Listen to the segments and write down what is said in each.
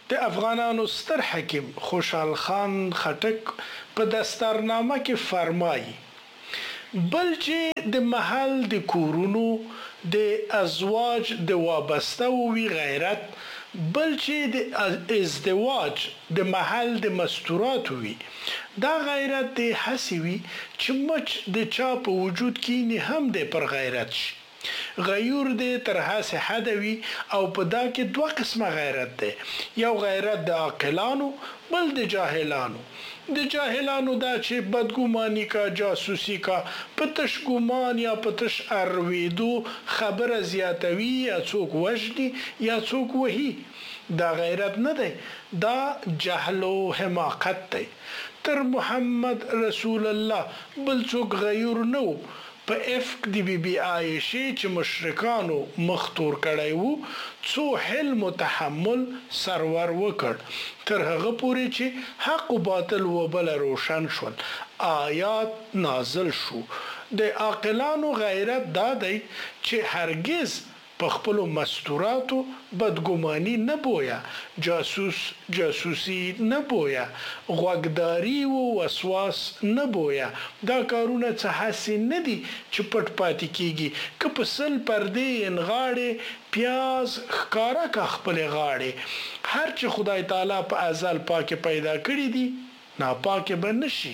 د افغانانو ستر حکیم خوشحال خان خټک په دستارنامه کې فرمایي بل چې د محل د کورونو د ازواج د وابسته وي غیرت بل چې د ازدواج د محل د مستورات وي دا غیرت د حسی وي چې مچ د چا په وجود کې نه هم د پر غیرت شي غیور دی تر هڅه حد وي او په دا کې دوه قسمه غیرت دی یو غیرت د عاقلانو بل د جاهلانو د جاهلانو دا چې بدګماني کا جاسوسي کا پتش ګمان یا پتش ارویدو خبره زیاتوي یا څوک وژني یا څوک وهي دا غیرت نه دی دا جهل او حماقت دی تر محمد رسول الله بل څوک غیور نه په افک دی بی عائشه چې مشرکانو مختور کړی وو څو حلم او تحمل سرور وکړ تر هغه پورې چې حق او باطل وبل روشن شول آیات نازل شو د عاقلانو غیرت دا دی چې هرگز په خپل مستوراتو بدګماني نه بویا جاسوسي نه بویا غوګداري او وسواس نه بویا دا کارونه څه حسین نه دي چې پټ پاتې کیږي که په سل پردې انغاړي پیاز ښکارا کا خپل غاړي هر چې خدای تعالی په ازل پاکه پیدا کړی دي ناپاکه به نشي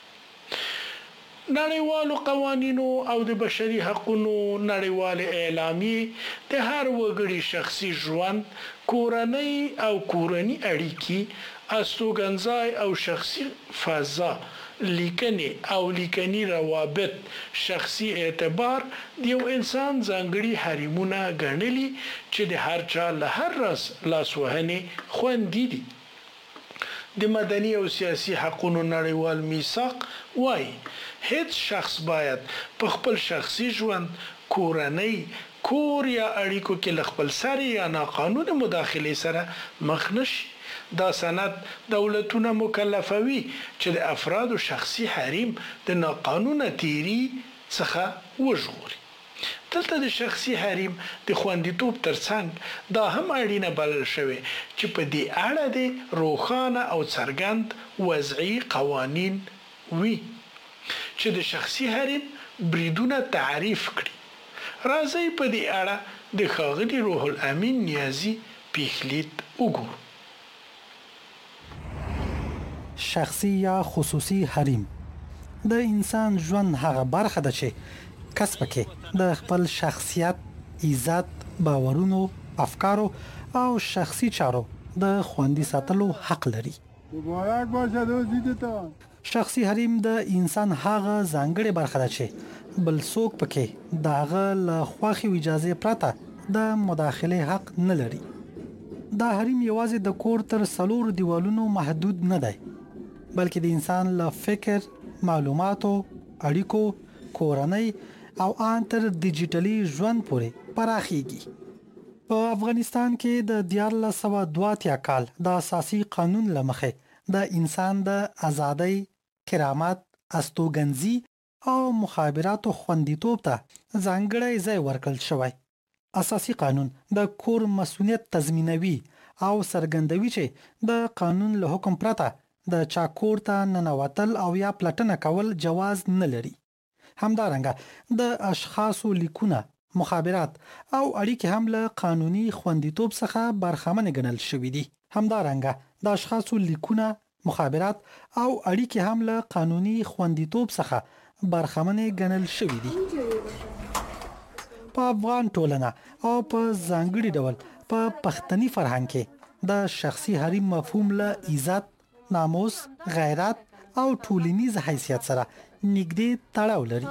نړیوالو قوانینو او د بشري حقوقو نړیوال اعلامیه د هر وګړي شخصي ژوند کورنۍ او کورنۍ اړیکې استوګنځای او شخصي فضا لیکنی او لیکنی روابط شخصي اعتبار د یو انسان ځانګړي حریمونه ګڼلي چې د هر چا له هر راز لاسوهنې خوندې دي د مدني او سیاسي حقوقو نړیوال میثاق وایي هیڅ شخص باید په خپل شخصي ژوند کورنۍ کور یا اړیکو کې خپل سر یا ناقانونه مداخله سره مخ نشي دا سند دولتونه مکلفوي چې د افرادو شخصي حریم د ناقانونه تیری څخه وژغوري دلته د شخصي حریم د خوندیتوب ترڅنګ دا هم اړینه بلل شوی چې په دې اړه د روښانه او څرګند وضعي قوانین وي چې د شخصي حریم بریدونه تعریف کړي راځي په دې اړه د ښاغلي روح الامین نیازی پیښلیت وګورو شخصي یا خصوصي حریم د انسان ژوند هغه برخه ده چې کس پکې د خپل شخصیت، عزت، باورونو، افکارو او شخصي چارو د خوندي ساتلو حق لري. مبارک باشه دوستیتان. شخصي حریم د انسان هغه ځانګړې برخه ده چې بل څوک پکې داغه له خوښي او اجازه پرته د مداخله حق نه لري. دا حریم یوازې د کور تر څلور دیوالونو محدود نه دی بلکې د انسان له فکر، معلوماتو، اړیکو، کورنۍ او انټر ډیجیټلي ژوند پورې پراخیږي. په افغانستان کې د 1982 کال د اساسي قانون لمخې د انسان د ازادۍ، کرامت، استوګنځي او مخابراتو خوندیتوب ته ځانګړی ځای ورکړل شوی. اساسي قانون د کور مسؤلیت تضمینوي او څرګندوي چې د قانون له حکم پرته د چا کور ته ننوتل او یا پلټنه کول جواز نه لري. همدارنګه د اشخاصو لیکونه، مخابرات او اړیکې هم له قانوني خوندیتوب څخه برخمن ګڼل شوې دي. همدارنګه د اشخاصو لیکونه، مخابرات او اړیکې هم له قانوني خوندیتوب څخه برخمن ګڼل شوې دي. په افغان ټولنه او په ځانګړي ډول په پښتني فرهنګ کې د شخصي حریم مفهوم له عزت، ناموس، غیرت او ټولنیز حیثیت سره نږدې تړاو لري.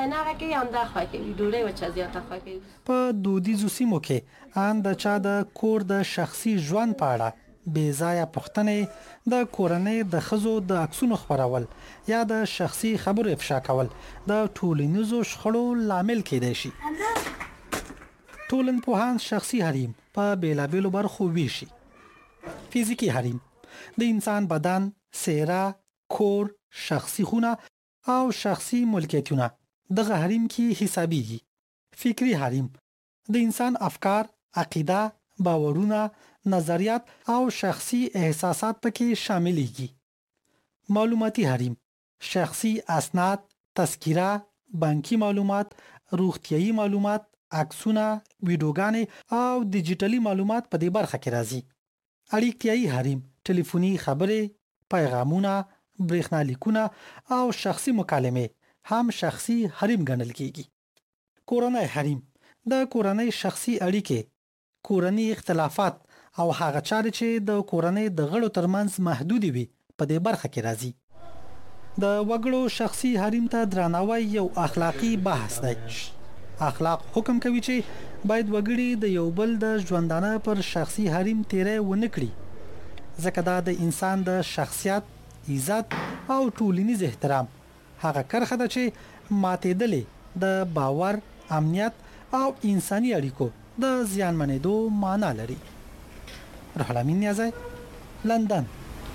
په دودیزو سیمو کې ان د چا د کور د شخصي ژوند په اړه بې ځایه پوښتنې، د کورنۍ د ښځو د عکسونو خپرول یا د شخصي خبرو افشا کول د ټولنیزو شخړو لامل کېدای شي. ټولنپوهان شخصي حریم په بیلابیلو برخو ویشي. فزیکی حریم د انسان بدن، څیره، کور، شخصي خونه او شخصي ملکیتونه دغه حریم کې حسابيږي. فکری حریم د انسان افکار، عقیده، باورونه، نظریات او شخصي احساسات پکې شاملېږي. معلوماتي حریم شخصي اسناد، تذکره، بانکي معلومات، روغتيایي معلومات، عکسونه، ویډیوګانې او ډیجیټلي معلومات په دې برخه کې راځي. اړیکتیایي حریم ټلیفوني خبرې، پیغامونه، برېښنالیکونه او شخصي مکالمې هم شخصي حریم ګڼل کیږي. کورنۍ حریم د کورنۍ شخصي اړیکې، کورنۍ اختلافات او هغه چارې چې د کورنۍ د غړو ترمنځ محدود وي په دې برخه کې راځي. د وګړو شخصي حریم ته درناوی یو اخلاقی بحث دی. اخلاق حکم کوي چې باید وګړي د یو بل د ژوندانه پر شخصي حریم تیری ونه کړي، ځکه دا د انسان د شخصیت، عزت او ټولنیز احترام هغه کرښه ده چې ماتېدلې د باور، امنیت او انساني اړیکو د زیانمنېدو معنا لري. روح الامین نیازی، لندن.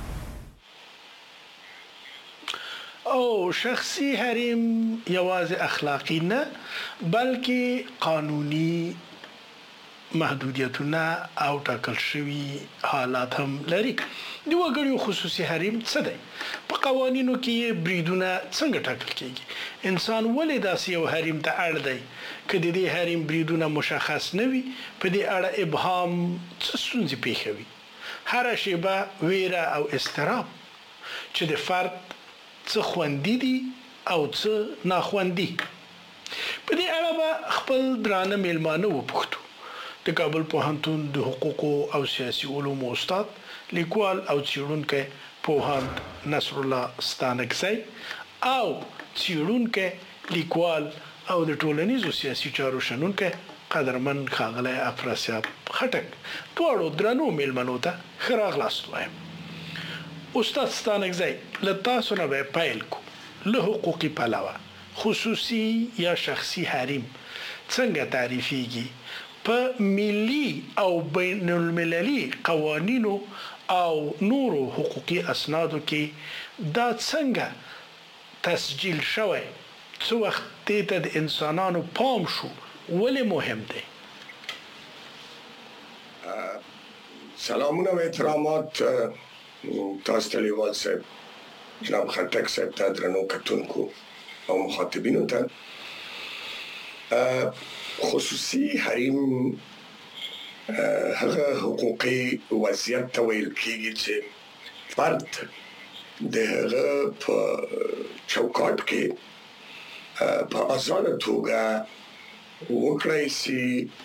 او شخصي حریم یوازې اخلاقی نه بلکې قانوني محدودیتونه او ټاکل شوي حالات هم لري. د وګړو خصوصي حریم څه دی؟ په قوانینو کې بریدونه څنګه ټاکل کیږي؟ انسان ولې داسې یو حریم ته اړ دی؟ که د دې حریم بریدونه مشخص نه وي، په دې اړه ابهام څه ستونزې پیښوي؟ هر شیبه ویره او استراب چې د فرد څه خوندي دي او څه ناخوندي. په دې اړه به خپل درانه میلمانه وپوښتو. د کابل پوهنتون د حقوقو او سیاسي علومو استاد، لیکوال او څېړونکی پوهاند نصر الله ستانکزی او څېړونکی، لیکوال او د ټولنیزو سیاسي چارو شنونکی قدرمن ښاغلی افراسیاب خټک، دواړو درنو میلمنو ته ښه راغلاست وایم. استاد ستانکزی، له تاسو نه به پیل کو. له حقوقي پلوه خصوصي یا شخصي حریم څنګه تعریفیږي؟ په ملي او بین المللي قوانینو او نورو حقوقي اسنادو کې دا څنګه تسجیل شوی؟ څو وخت ته د انسانانو پام شو؟ ولې مهم دی؟ سلامونه و احترامات تاسو ته لیوال صاحب، جناب خټک صاحب ته، درنو کتونکو او مخاطبینو ته. خصوصي حریم هغه حقوقي وضعیت ته ویل کېږي چې فرد د هغه په چوکاټ کې په آزاده توګه وکړای شي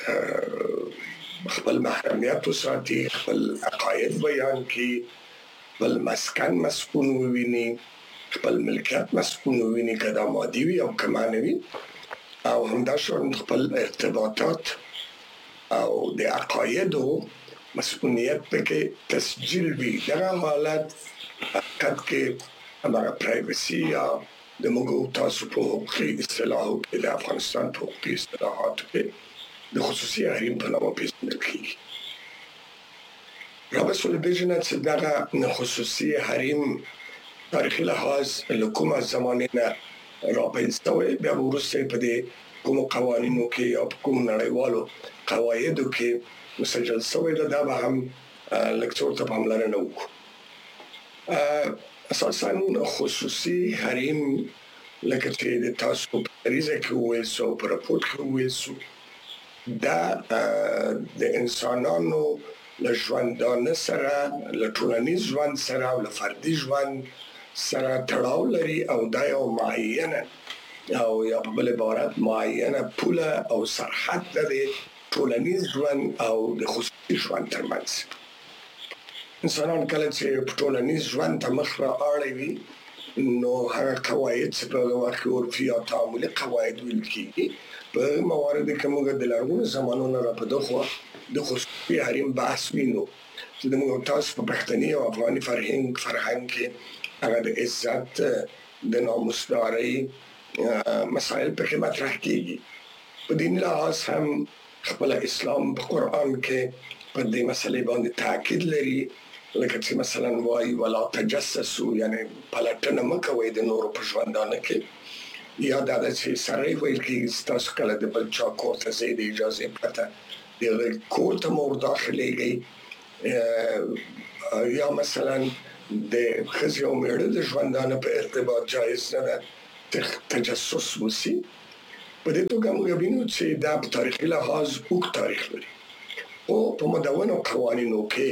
خپل محرمیت وساتي، خپل عقاید بیان کړي، خپل مسکن مسکون وویني، خپل ملکیت مسکون وویني، که دا مادي وي او که معنوي، او همداشان خپل ارتباطات او د عقایدو مسئولیت پکې تسجیل وي. دغه حالت حقیقت کې هماغه پرایوسی یا د موږ تاسو په حقوقي اصطلاحو کې د افغانستان په حقوقي اصطلاحاتو کې د خصوصي حریم په نامه پیژندل کېږي. رابطه ولیدنه چې دغه خصوصي حریم تاریخي لحاظ له کومه زمانې نه راپیل شوی، بیا وروسته په دې کومو قوانینو کې یا په کومو نړیوالو قواعدو کې مسجل شوی ده، دا به هم لږ څه ورته پاملرنه وکړو. اساساً خصوصي حریم لکه چې د تاسو په عریضه کې وویل شو، په راپور کې وویل شو، دا د انسانانو له ژوندانه سره، له ټولنیز ژوند سره او له فردي ژوند سره تړاو لري، او دا یو معینه او یا په بل عبارت معینه پوله او سرحد ده د ټولنیز ژوند او د خصوصي ژوند ترمنځ. انسانان کله چې په ټولنیز ژوند ته مخ را اړوي، نو هغه قواعد چې په هغه وخت کې عرفي یا تعاملي قواعد ویل کېږي، په مواردو کې موږ د لرغونو زمانو نه را په دغه د خصوصي حریم بحث وینو چې د موږ تاسو په پښتني او افغاني فرهنګ کې هغه د عزت، د ناموسدارۍ مسائل پکې مطرح کېږي. په دین لحاظ هم خپل اسلام په قرآن کې په دې مسلې باندې تاکید لري، لکه چې مثلا وایي ولا تجسسوا، یعنی پلټنه مه کوئ د نورو په ژوندانه کې، یا دا چې سړی ویل کېږي تاسو کله د بل چا کور ته ځئ د اجازې پرته د د کور ته مور داخليږي یا مثلا د ښځې او مېړه د ژوندانه په ارتباط جایز نه ده تجسس وسي. په دې توګه موږ وینو چې دا په تاریخي لحاظ اوږد تاریخ لري او په مدونو قوانینو کې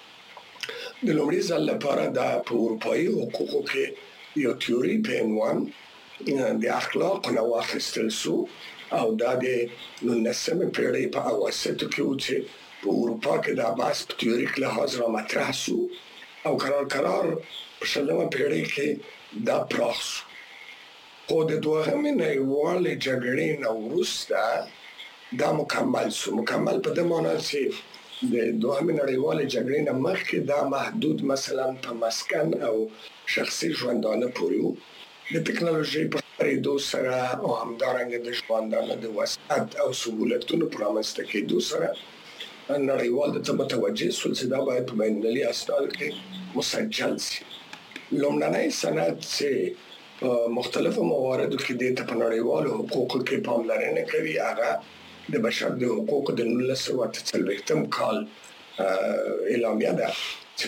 د لومړي ځل لپاره دا په اروپایي حقوقو کې یو تیوري په عنوان د اخلاق نه واخیستل شو او دا د 19مې پېړۍ په اواسطو کې و چې په اروپا کې دا بحث په تیوریک لحاظ را مطرح شو او قرار په 20مه پېړۍ کې دا پراخ شو. خو د دوهمې نړیوالې جګړې نه وروسته دا مکمل په دې معنی چې د دوهمې نړیوالې جګړې نه مخکې دا محدود مثلا په مسکن او شخصي ژوندانه پورې و. د ټکنالوژي په خپرېدو سره او همدارنګه د ژوندانه د وسعت او سهولتونو په رامنځته کېدو سره نړیوال ته متوجه شول چې دا باید په بین المللي اسنادو کې مسجل شي. لومړنی سند چې په مختلفو مواردو کې د په نړیوالو حقوقو کې پاملرنه کوي هغه د بشر د حقوقو د 1940 کال اعلامیه ده چې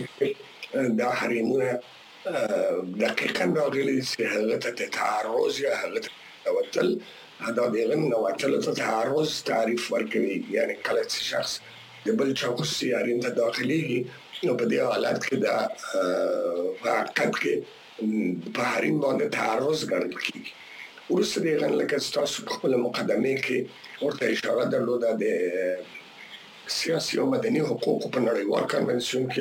دا حریمونه دقیقاً راغلي چې هغه ته تعرض یا هغه ته وتل دا دغه نواتلو ته تعرض تعریف ورکوي. یعنی کله چې شخص د بل چا خصوصي حریم ته داخليږي نو په دې حالت کې دا حقیقت کې په حریم باندې تعرض ګڼل کیږي. وروسته دغه لکه تاسو په خپل مقدمه کې ورته اشاره درلوده د سیاسي او مدني حقوقو په نړیوال کنونسیون کې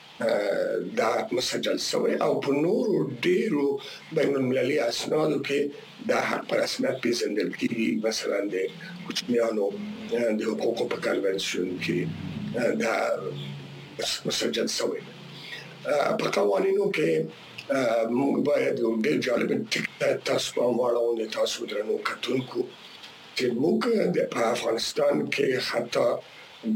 دا مسجل شوی او په نورو ډیرو بین المللي اسنادو کې دا حق په رسمیت پیژندل کیږي. مثلا د کوچنیانو د حقوقو په کنونسیون کې دا مسجل شوی. په قوانینو کې موږ باید یو ډېر جالب تاسو په اړه تاسو درنو کتونکو چې موږ په افغانستان کې حتی د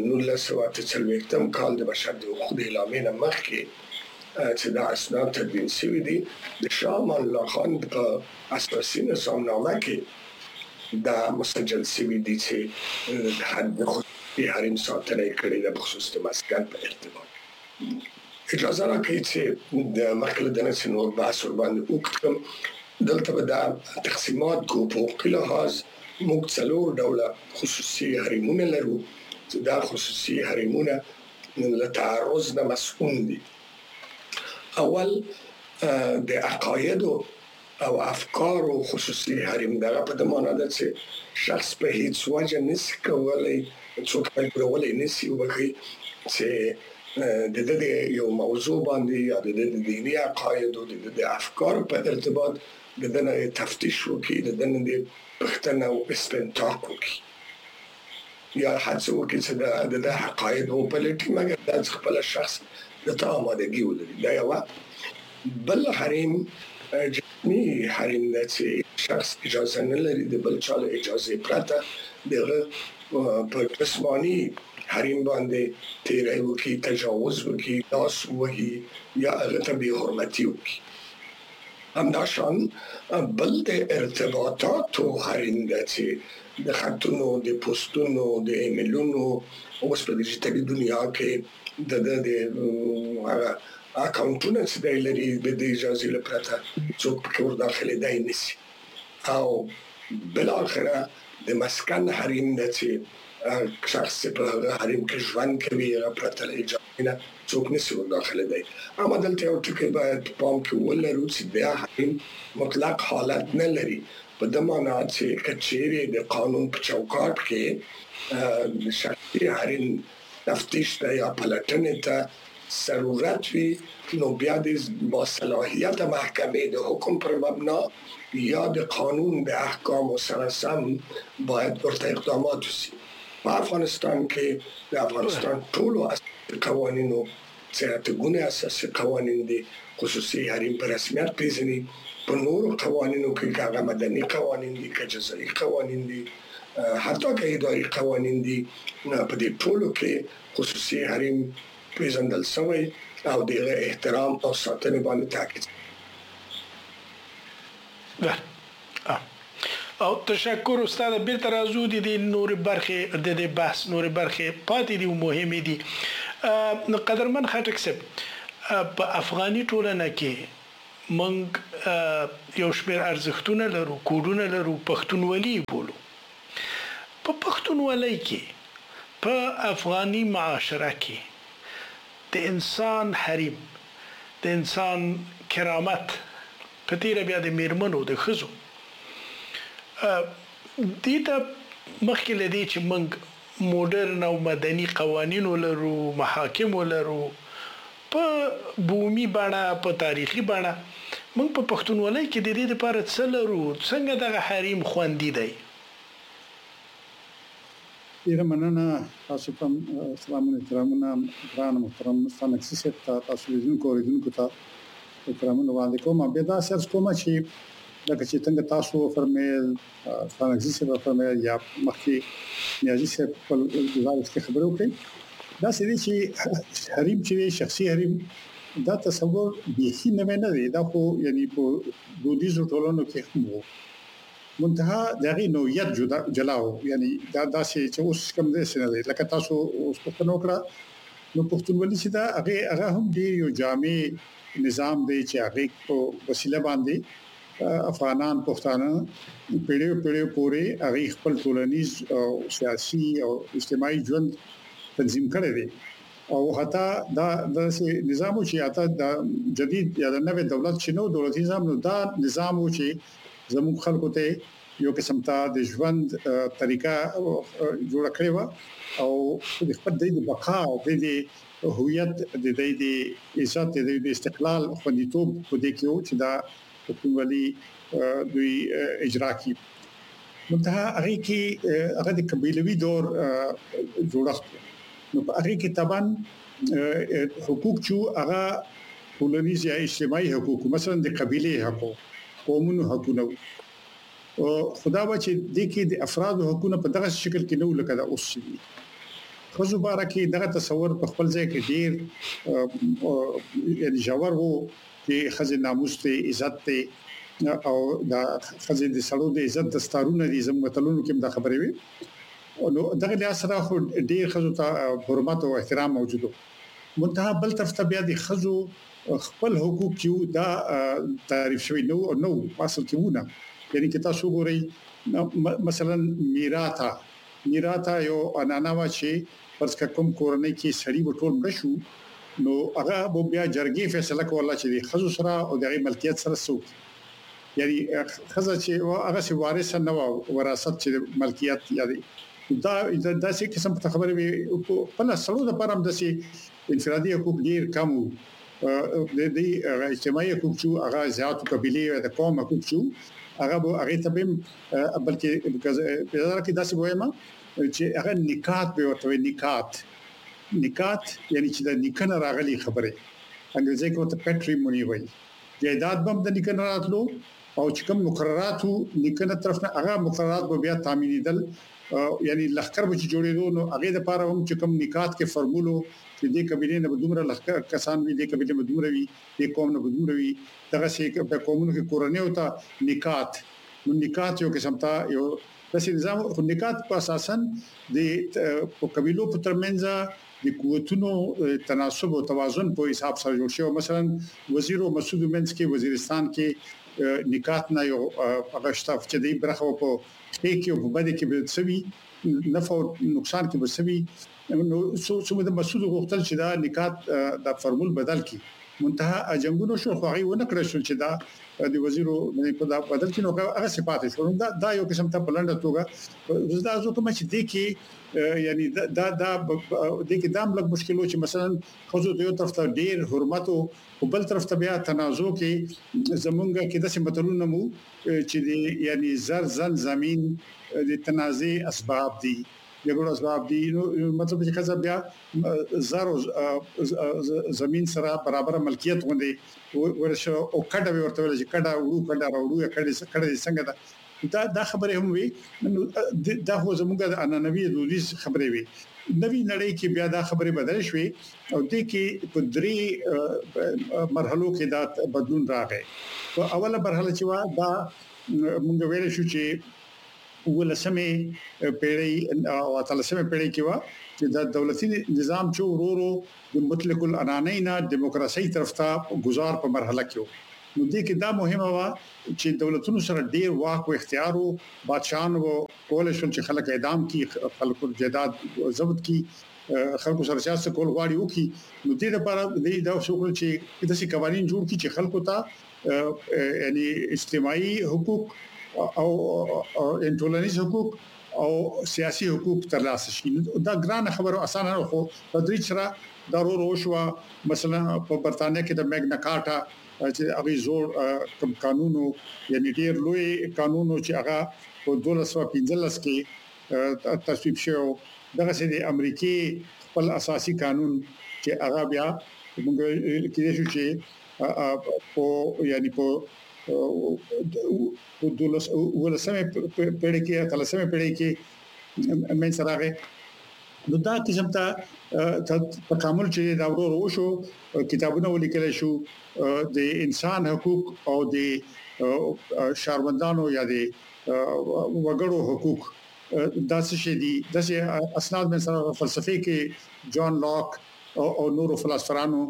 1940 کال د بشر د حقوقو د اعلامیې نه مخکې چې دا اسناد تدوین شوي دي د شاه امان الله خان په اساسي نظامنامه کې دا مسجل شوي دي چې د حد خصوصي حریم ساتنه یې کړې ده په خصوص د مسکن په ارتباط. اجازه راکړئ چې د مخکې له دې نه چې نور بحث ورباندې وکړم دلته به دا تقسیمات کوو. په حقوقي لحاظ موږ 4 ډوله خصوصي حریمونه لرو چې دا خصوصي حریمونه له تعرض نه مسئول دي. اول د عقایدو او افکارو خصوصي حریم دغه په دې معنی ده چې شخص په هیڅ وجه نشي کولی څوک کولای نشي وبخي چې د دې یو موضوع باندې یا د دیني عقاید او د افکار په ارتباط د دې تفتیش وکړي د دې پښتنه او استنتاق وکړي یا هڅه وکړي چې د عقاید او پليټي مګر د خپل شخص د آمادګي ولري. دا یو بل حریم جسمي حریم ده چې شخص اجازه نه لري د بل چا اجازه پرته دغه په جسماني حریم باندې تیری وکړي، تجاوز وکړي، لاس وهي یا هغه ته بې حرمتي وکړي. همداشان بل د ارتباطاتو حریم ده چې د خطونو، د پوسټونو، د ایمیلونو اوس په ډیجیټلي دنیا کې د هغه اکاونټونه چې دی لري د اجازې لپاره څوک پکې ور داخلېدای نشي. او بالاخره د مسکن حریم ده چې شخص په هغه حریم کې ژوند کوي هغه پرته له اجازې نه څوک نشي ور داخلېدای. اما دلته یو ټکی باید پام کې ولرو چې دا حریم مطلق حالت نه لري په دې معنی چې کچېرې د قانون په چوکاټ کې شخصي حریم تفتیش ته یا پلټنې ته ضرورت وي نو بیا د باصلاحیت محکمې د حکم پر مبنا یا د قانون د احکامو سره سم باید ورته اقدامات وشي. په افغانستان کې د افغانستان ټولو قوانینو چې اتګونه اساسي قوانین دي خصوصي حریم په رسمیت پیژني. په نورو قوانینو کې هغه مدني قوانین دي که جزایي قوانین دي حتی که اداري قوانین دي په دې ټولو کې خصوصي حریم پیژندل شوی او دغه احترام او ساتنه باندې تاکید. او تشکر استاد بیرته راځو دي د نور برخه د بحث نور برخه پاتې دي مهمه دي قدرمن خټک صاحب په افغاني ټولنه کې مونږ یو شمېر ارزښتونه لرو کوډونه لرو پښتونولي بولو په پښتونولۍ کې په افغاني معاشره کې د انسان حریم د انسان کرامت په تیر بیا د میرمنو د خزو دې ته مخکې لدی چې موږ مدرن او مدني قوانين ولرو محاکم ولرو په بومي بڼه په تاریخي بڼه موږ په پښتونولۍ کې د دې لپاره څه لرو څنګه دغه حریم خوندي دی ډیره مننه تاسو ته سلام احترامونه ګران محترم مستمع صاحب تاسو لیدونکو ته احترامونه وړاندې کوم به دا سر کوم چې لکه چې څنګه تاسو فرمایل فرانسي څخه فرمایل یا مخکې نیازي څخه په وزارت کې خبرو کوي دا سړي چې حریم چې شخصي حریم دا تصور به نه دی دا خو یعنی په دودیزو ټولنو کې هم وو منتها دغه نوعیت جلاو یعنی دا چې اوس کوم دي سره لکه تاسو اوس په نوکړه نو پښتونولي چې دا هغه هم دی یو جامع نظام دی چې هغه په وسیله باندې افغانان پښتانه پیړیو پورې هغه خپل ټولنیز او سیاسي او اجتماعي ژوند تنظیم کړی دی او حتی دا نظام چې حتی د جدید یا د نوې دولت چې نو دولتي نظام نو دا نظام چې زموږ خلکو ته یو قسم ته د ژوند طریقه جوړ کړی و او خپل د بقا او د هویت د عزت د استقلال خوندیتوب په دې کې چې دا پښتونولي دوی اجرا کی منتها هغه کې هغه د قبيلوي دور جوړښت نو په هغه کې طبعا حقوق چې هغه ټولنیز یا اجتماعي حقوق مثلا د قبيله حقوق قومونو حقوقونه او خدا به چې د کې د افراد حقوقونه په دغه شکل کې نو لکه دا اوس شي خو زبره کې دغه تصور په خپل ځای کې ډیر یعنی جوړ وو چې خزه ناموس ته عزت ته او دا خزه د سړو د عزت دستارونه دي زموږ تلونو کې دا خبرې وي نو دغه له سره خو ډیر خزو ته حرمت او احترام موجودو منتها بل طرف ته بیا د خزو خپل حقوق چې دا تعریف شوی نو اصل کې ونه یعنی چې تاسو ګورئ مثلا میراث یو اناناوا چې پرڅ کوم کورنۍ کې سړی وټول مړ شو نو هغه به بیا جرګې فیصله کوله چې د خزو سره او د ملکیت سره سوق یعنی خزه چې هغه سي وارث نه و وراثت چې ملکیت یادي دا داسې قسم ته خبرې وي په لاسلو د پرم داسې انفرادي حقوق ډیر کم د اجتماعي حقوق چې هغه زیات قبيله د قوم حقوق چې هغه ته بلکې په ځای کې داسې وایما چې هغه نکات به ورته نکات یعنی چې د نکنه راغلي خبره انګریزي کې ته پیټریمونی وایي جیداد بم د نکنه راتلو او چې کوم مقرراتو نکنه طرف نه هغه مقررات به بیا تامینیدل یعنی لخر به جوړېدو نو هغه د پاره هم چې کوم نکات کې فرمولو چې د قبيله نه بدومره لخر کسان وي د قبيله بدومره وي د قوم نه بدومره وي دغه شي په قومونو کې کورنۍ او ته نکات یو قسم ته یو داسې نظام نکات په اساسا د قبيلو په ترمنځ د قوتونو تناسب او توازن په حساب سره جوړ شو مثلا وزیر مسعود منځ کې وزیرستان کې نکات نه یو هغه شتاف چې د برخه په کې په بده کې به سوي نفع او نقصان کې به سوي نو څو د مسعود غوښتل چې دا نکات د فرمول بدل کی منتها جنگونو شو خو هغه ونه کړی شو چې دا د وزیرو په دا بدل کې نو هغه صفات شو دا یو قسم ته بلنده توګه زدا زو کوم چې د کې یعنی دا د کې دام لږ مشکلو چې مثلا خو یو طرف ته ډیر حرمت او بل طرف ته بیا تنازع کې زمونږ کې د سیمتلونو مو چې یعنی زر زمين د تنازع اسباب دي یو اسباب دي نو مطلب چې خزه بیا زر زمين سره برابر ملکیت غوندي ورشه او کډه ورته ول چې کډه وړو کډه څنګه دا خبره هم وي دا هو زموږ د انانوي دودیز خبره وي نوی نړۍ کې بیا دا خبره بدل شوې او د کې په درې مرحلو کې دا بدلون راغی په اوله مرحله چې وا دا موږ ویل شو چې ولسمه پیړۍ او اتلسمه پیړۍ کې و چې د دولتي نظام چې ورورو د مطلق العنانینا دیموکراسي طرف ته گزار په مرحله کې نو دې کې دا مهمه و چې دولتونو سره ډیر واک او اختیار او بادشاہان وو کول شول چې خلک اعدام کی خلکو جیداد ضبط کی خلکو سره سیاست کول غواړي او کی نو دې لپاره دې دا شغل چې داسې قوانين جوړ کی چې خلکو ته یعنی اجتماعي حقوق او انټولنیز حقوق او سیاسي حقوق ترلاسه شي دا ګران خبره اسانه نه خو تدریج سره ضرور وشو مثلا په برتانیا کې د میګنا کارټا چې هغه زور قانونو یعنی ډیر لوی قانونو چې هغه په 1215 کې تصویب شو دغه سي د امریکای خپل اساسي قانون چې هغه بیا موږ کې شو چې په یعنی په ولسمه پیړۍ کې تلسمه پیړۍ کې من سره نو دا قسم ته تکامل چې دا ورو شو کتابونه ولیکل شو د انسان حقوق او د شهروندانو یا د وګړو حقوق داسې شي دي داسې اسناد من سره فلسفي کې جان لاک او نورو فلسفرانو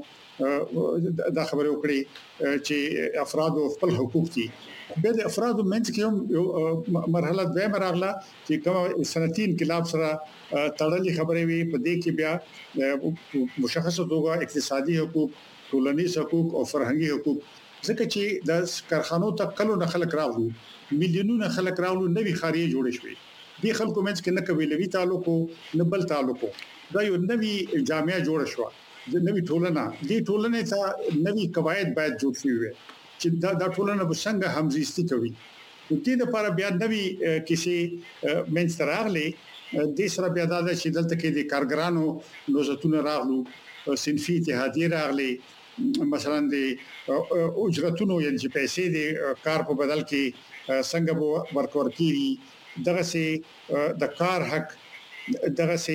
دا خبره وکړي چې افراد خپل حقوق دي به د افراد منځ کې هم مرحله دوه مرحله چې کوم صنعتي انقلاب سره تړلې خبرې وي په دې کې بیا مشخصه توګه اقتصادي حقوق ټولنیز حقوق او فرهنګي حقوق ځکه چې د کارخانو ته کلو نه خلک راغلو میلیونونه خلک راغلو نوي خاري جوړ شوي دي خلکو منځ کې نه قبيلوي تعلق نه بل تعلق دا یو نوي جامعه جوړ شو د نوي ټولنه دي ټولنه ته نوي قواعد باید جوړ شي وي چې دا ټولنه به څنګه همزيستي کوي د دې لپاره بیا نوي کیسې منځتراغلي د سره بیا د شیدل ته کې د کارګرانو نوزتونه راغلو صنفي اتحادیه راغلي مثلا د اجرتونو یعنی چې پیسې د کار په بدل کې څنګه ورکور کیږي دغه سي د کار حق دغه سي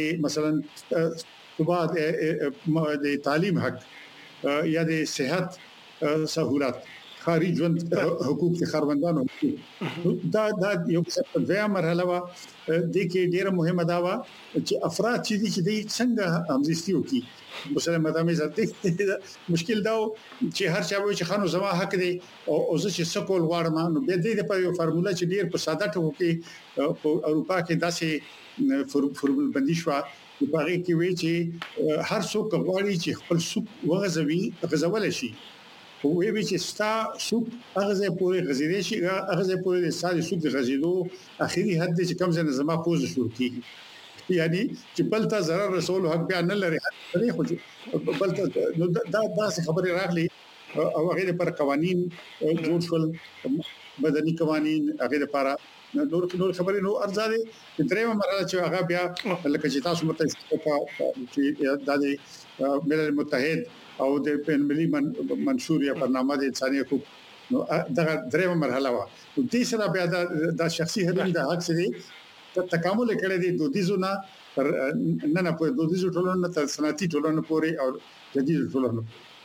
مثلا بعد د تعلیم حق یا د صحت سہولت خاري ژوند حقوق د خاروندانو دا یو څه مرحله وا د کې ډیره مهمه دا وا چې افراد چې دي څنګه همزيستي وکي مثلا مدامه ذاتي مشکل دا چې هر چا وایي چې خانو زما حق دي او زه چې سکول غواړم نو به دې په یو فارموله چې ډیر په ساده ټکو کې په اروپا کې داسې فورمول بندي شو په هغه کې وی چې هر څوک غواړي چې خپل سوق وغځوي غځول شي وی به چې ستا سوق هغه ځای پورې غزیدې شي هغه ځای پورې د ساري سوق د غزیدو اخیری حد چې کم ځنه زما پوز شروع کیږي یعنی چې بل ته zarar رسول حق بیا نه لري بل ته نو دا خبره راغلي او هغه پر قوانين جوړ شول مدني قوانين هغه لپاره نور خبرې نو ارزاده د درېمه مرحله چې هغه بیا لکه چې تاسو متاسفه چې د ملل متحد او د بین المللي منشور یا برنامه د انساني حقوق نو دغه درېمه مرحله و نو دې سره بیا د شخصي حقوقو د حق سره تکامل کړی دی دودیزو نه پر نه په دودیزو ټولنو تر صنعتي ټولنو پورې او جديد ټولنو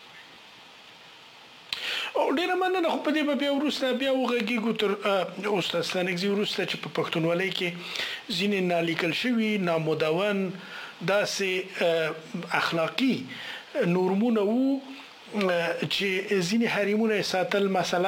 او ډیره مننه خو په دې بیا ورسته بیا وغږیږو تر استاد ستانکزي ورسته چې په پښتونولۍ کې ځینې نالیکل شوی نامدون داسې اخلاقی نورمونه وو چې ځینې حریمونه ساتل مثلا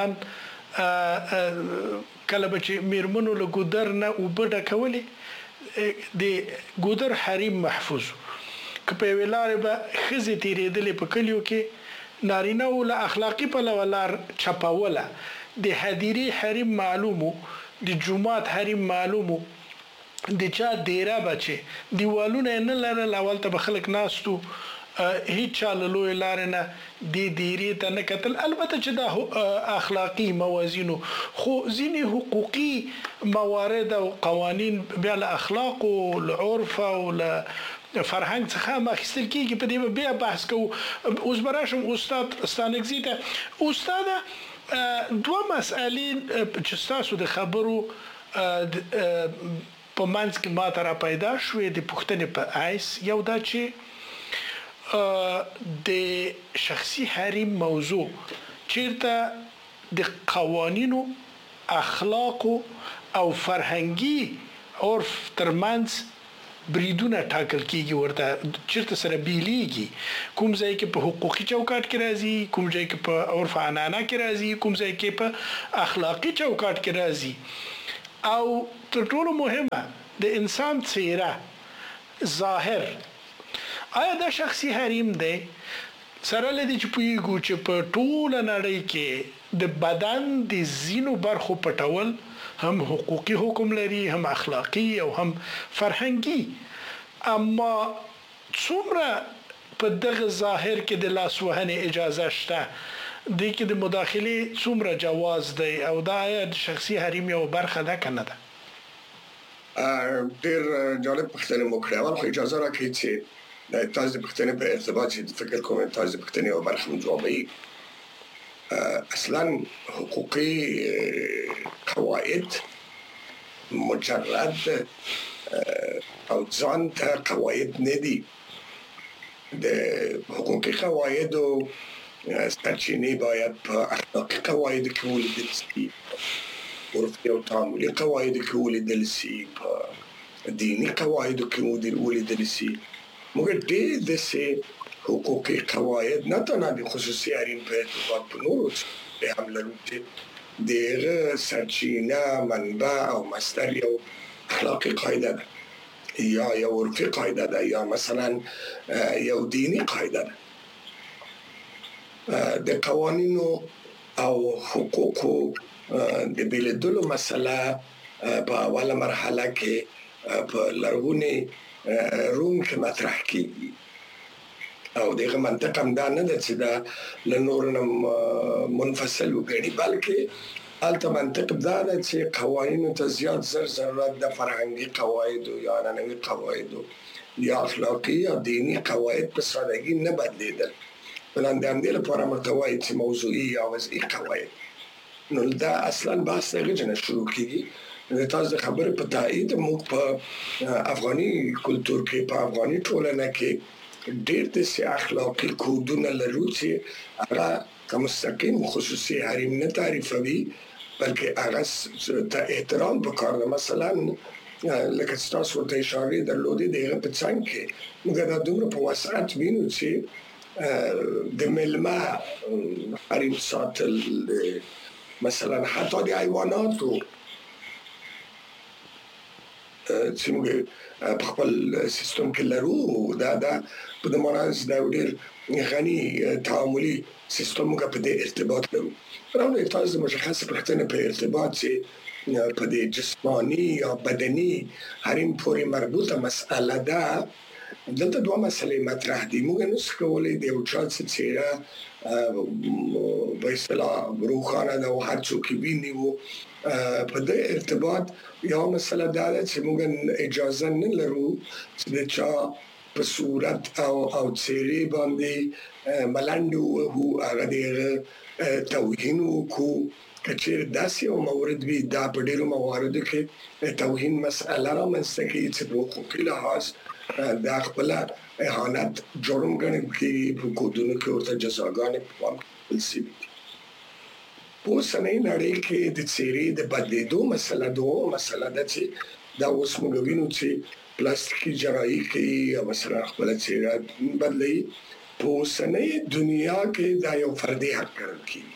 کله به چې میرمنو له ګودر نه وبډه کولې د ګودر حریم محفوظ که په ویلاره به خزې تیرېدلې په کلیو کې نارینه ول اخلاقی په لولار چپاوله د حدیری حریم معلومو د جمعات حریم معلومو د چا ډیره بچي دیوالونه نه لره لاول ته بخلک ناستو هیڅ چاله لوی لارنه د دیری ته نه کتل البته چې دا اخلاقی موازینو خو ځینی حقوقي موارد او قوانین بیا له اخلاق او العرف او فرهنګ څخه مخکې کیږي په دې بیا بحث کوو اوس براشم استاد ستانکزي ته استاد دوه مسالې چې تاسو د خبرو په منځ کې ما ته را پیدا شوې د پښتنې په ایس یو دا چې د شخصي حریم موضوع چیرته د قوانینو اخلاق او فرهنګي عرف ترمنځ بریدونه ټاکل کیږي ورته چیرته سره بیلیږي کوم ځای کې په حقوقي چوکاټ کې راځي کوم ځای کې په عرف عنعنه کې راځي کوم ځای کې په اخلاقي چوکاټ کې راځي او تر ټولو مهمه د انسان څیره ظاهر آیا دا شخصي حریم دی سره لدی چې پویګو چې په ټوله نړۍ کې د بدن د زینو برخو پټول هم حقوقي حکم لري هم اخلاقي او هم فرهنګي اما څومره په دغه ظاهر کې د لاسوهنې اجازه شته د کې د مداخله څومره جواز دی او دا د شخصي حریم یو برخه ده کنه ده ډیر جالب پوښتنه مو کړې او اجازه راکړئ چې تاسو د پوښتنې په ارتباط چې فکر کوم تاسو د پوښتنې او برخه جوابوي اصلا حقوقي قواعد مجرد او ځان ته قواعد نه دي د حقوقي قواعدو سرچینې باید په اخلاقي قواعدو کې ولیدل شي عرفي او تعاملي قواعدو کې ولیدل شي په دیني قواعدو کې ولیدل شي موږ ډېر د حقوقي قواعد نه تنها د خصوصي حریم په ارتباط په نورو څه هم لرو چې دغه سرچینه منبع او مصدر یو اخلاقي قاعده ده یا یو عرفي قاعده ده یا مثلا یو دینی قاعده ده د قوانینو او حقوقو د بیلدلو مسله په اوله مرحله کې په لرغوني روم کې مطرح کیږي او دغه منطق هم دا نه ده چې دا له نورو نه منفصل وګڼي بلکې هلته منطق دا ده چې قوانینو ته زیات ضرورت د فرهنګي قواعدو یا عنعنوي قواعدو یا اخلاقي یا دینی قواعد په سادهګي نه بدلیدل بلان د همدې لپاره موږ وایو چې موضوعي یا وضعي قواعد نو دا اصلا بحث دغه نه شروع کیږي د تاسو د خبرې په تایید موږ په افغاني کلچر کې په افغاني ټولنه کې ډېر د اخلاقي کودونه لرو چې هغه کوم مستقیم خصوصي حریم نه تعریفوي بلکې هغه ته احترام وکړ مثلا لکه تاسو ورته اشاره درلودې دغه په څنګه کې موږ دا دومره په وسعت وینو چې د ملما حریم ساتل مثلا حتی د حیواناتو چې موږ په خپل سیستم کې لرو دا په د مرز دا ډېر غني تعاملي سیستم موږ په دې ارتباط لرو راوړل تاسو مشخص پوښتنه په ارتباط چې په دې جسمانی یا بدني حریم پورې مربوطه مسأله ده دلته دوه مسلې مطرح دي موږ نو څه کولای دی او چې په اصطلاح روخانه دا هر څوک ویني وو په دې ارتباط یو مسله دا ده چې موږ اجازه نه لرو چې د چا په صورت او څیرې باندې ملنډو هو هغه د توهین کو کچیر داسې یو مورد وي دا په ډیرو مواردو کې توهین مسله رامنځته کوي چې په حقوقي لحاظ دا خپل اهانت جرم ګڼل کېږي په کودونو کې ورته جزاګانې ورکول شوي دي په اوسنۍ نړۍ کې د څیرې د بدلیدو مسله ده چې دا اوس موږ وینو چې پلاستیکي جراحي کوي او مثلا خپل څیره بدلوي په اوسنۍ دنیا کې دا یو فردي حق ګڼل کېږي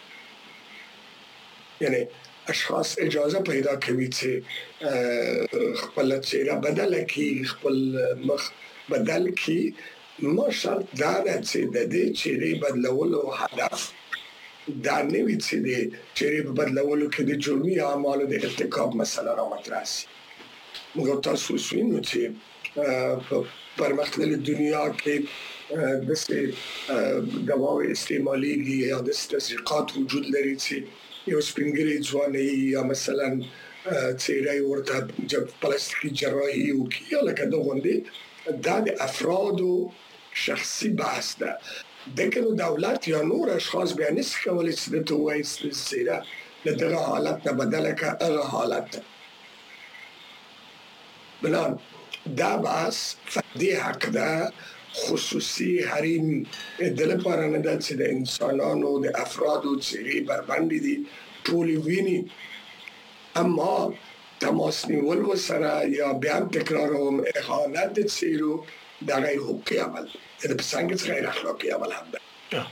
یعنی اشخاص اجازه پیدا کوي چې خپل څیره بدل کړي خپل مخ بدل کړي نو شرط دا ده چې د دې چیرې بدلولو هدف دا نه وي چې د چیرې بدلولو کې د جرمي اعمالو د ارتکاب مسله را مطرح شي موږ تاسو وینو چې په پرمختللې دنیا کې د دواوې استعمالېږي یا د تزریقات وجود لري چې یو سپینګری ځواني یا مثلا څیره ورته پلاستیکي جراحي وکړي یا لکه دا غوندې دا د افرادو شخصي بحث ده دغه دولت یا نور اشخاص بیا نشي کولی چې د توای څیره د دغه حالت نه بدله کړي هغه حالت بلان دا بحث فردي حق ده خصوصي حریم د لپاره نه ده چې د انسانانو د افرادو څیرې بربندې دي ټول ویني اما تماس نیول وسره یا بیان تکرارهم اهانت څیرو د غیر حقوقي عمل د څنګه غیر اخلاقي عمل هم ده.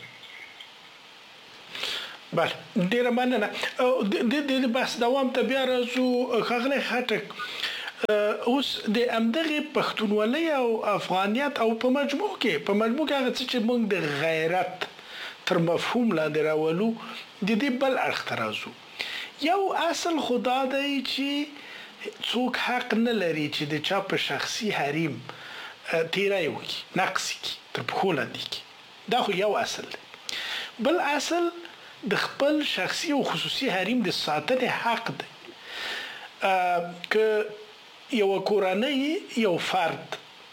بله ډیره مننه. د بحث دوام ته بیا راځو. ښاغلی خټک، اوس د همدغې پښتونولۍ او افغانیت او په مجموع کې هغه څه چې موږ د غیرت تر مفهوم لاندې راولو د دې بل اړخ ته راځو. یو اصل خدا دی چې څوک حق نه لري چې د چا په شخصي حریم تیری وکړي، نقص کړي، تر پښو لاندې کړي. دا خو یو اصل دی. بل اصل د خپل شخصي او خصوصي حریم د ساتنې حق دی. که یو کورنۍ یو فرد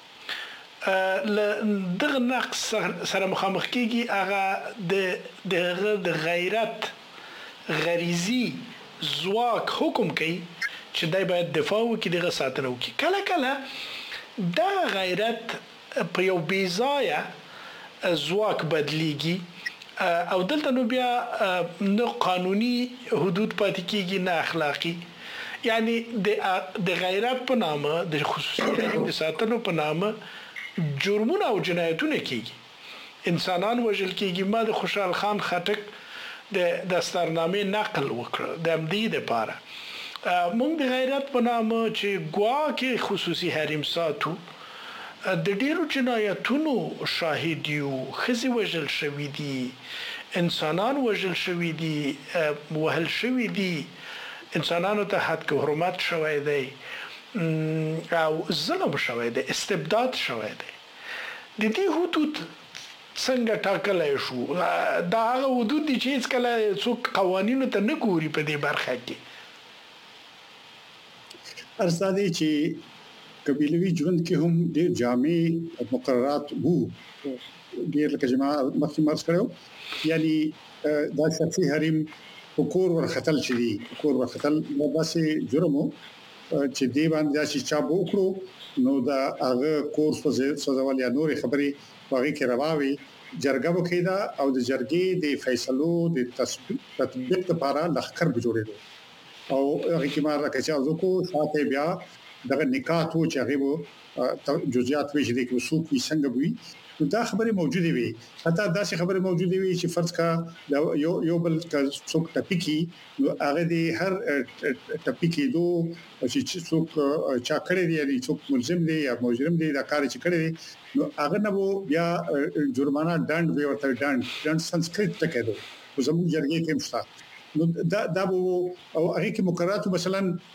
دغه نقص سره مخامخ کیږي، هغه د غیرت غریزي ځواک حکم کوي چې دای باید دفاع وکړي، دغه ساتنه وکړي. کله کله دا غیرت په یو بې ځایه ځواک بدلیږي او دلته نو بیا نه قانوني حدود پاتې کیږي نه اخلاقی. یعنی د غیرت په نامه د خصوصي حریم د ساتنو په نامه جرمونه او جنایتونه کیږي، انسانان وژل کیږي. ما د خوشحال خان خټک د دستارنامې نقل وکړ د همدې لپاره. موږ د غیرت په نامه چې ګواکې خصوصي حریم ساتو، د ډیرو جنایتونو شاهد یو. ښځې وژل شوي دي، انسانان وژل شوي دي، وهل شوي دي، انسانانو ته حد حرمت شوی دی او ظلم شوی دی، استبداد شوی دی. د دې حدود څنګه ټاکلی شو؟ دا هغه حدود دي چې هیڅکله څوک قوانینو ته نه ګوري په دې برخه کې. ارزادي چې قبیلوي ژوند کې هم ډېر جامع مقررات وو، ډېر لکه جما مخکې مرز کړو. یعنی دا شخصي حریم کور ورختل چې دي، کور ورختل داسې جرم چې دی باندې چې چا وکړو نو دا هغه کور سوزول یا نور خبري واغې کې رواوي جرګه وکیدا او د جرګې د فیصلو د تطبیق لپاره لخر جوړېدو او هغه کې ما راکې چې ازو ساته بیا دغه نکاح تو چې هغه جزئیات ویل دي چې څوک یې څنګه وي. دا خبره موجوده وي، حتی دا خبره موجوده وي چې فرض کا یو بل څوک ټپیکی نو هغه دی هر ټپیکی دو چې څوک چا کړی دی یا څوک ملزم دی یا مجرم دی دا کار چې کړی دی نو هغه نه بیا جرمانه دند وي ورته دند سنسکرت تکې دو زموږ جرګې کې مشته نو دا وو او هغه کې مقررات مثلا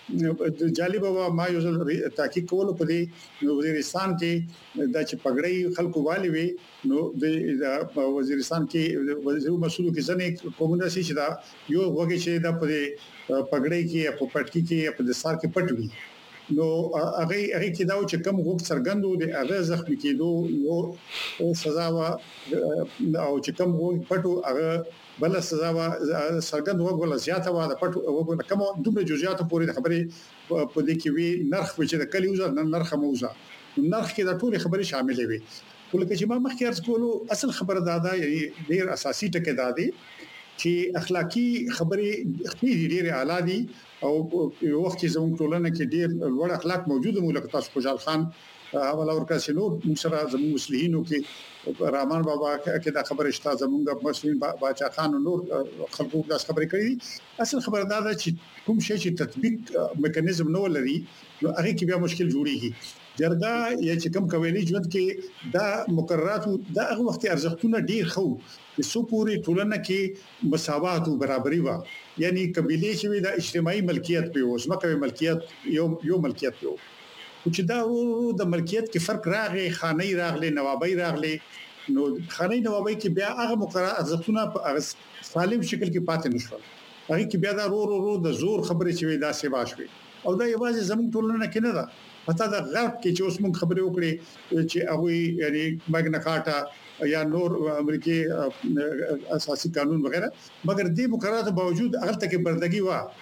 جالب و ما یو تحقیق کول په دې وزیرستان کې د چې پګړې خلکو والی وي نو د وزیرستان کې وزیر مسؤل کې ځنې کومه شي چې دا یو وګړي چې دا په پګړې کې په پټکی کې په دستار کې پټوي نو هغه کې دا چې کوم وګ سرګندو د هغه زخمی کېدو یو سزا وا او چې کوم وګ پټو هغه بل سزا وا سرګند وګ ولا زیاته وا د پټو وګ کوم دومره جزئیات پورې خبرې په دې کې وی نرخ چې د کلیوزر نرخ موزه نرخ کې د ټول خبرې شاملې وي. ولکه چې ما مخکې ارز کولو اصل خبره دا یعنی ډیر اساسي ټکي دا دي چې اخلاقی خبرې ډېر اعلی دي او یو وخت چې زموږ ټولنه کې ډېر لوړ اخلاق موجود مو لکه تاسو خوشحال خان حواله ورکړه چې نو سره زموږ مسلمانینو کې رحمان بابا کې دا خبره شته زموږ مسلمان باچا خان نور خلکو دا خبرې کړې. اصل خبره دا ده چې کوم شی چې تطبیق میکانیزم نو لري نو هغه کې بیا مشکل جوړیږي. جرګه یا چې کوم قبيلي ژوند کې دا مقررات دا هغه وخت ارزښتونه ډیر خو د سو پوری ټولنه کې مساوات او برابرۍ و یعنی قبيلي چې دا اجتماعي ملکیت په اوس مکه ملکیت یو ملکیت په چې دا د ملکیت کې فرق راغی خاني راغلي نوابي راغلي نو خاني نوابي کې بیا هغه مقررات ارزښتونه په سالم شکل کې پاتې نشول. هغه کې بیا دا رو د زور خبرې چې دا سیوا شوي او دا یوازې زموږ ټولنه کې نه ده پتا دا غرب کې چې اوس موږ خبرې وکړې چې هغه یعنی مګنا کارتا یا نور امریکای اساسي قانون وغیرہ مګر دې مقرراتو باوجود هغه ته کې بردګي و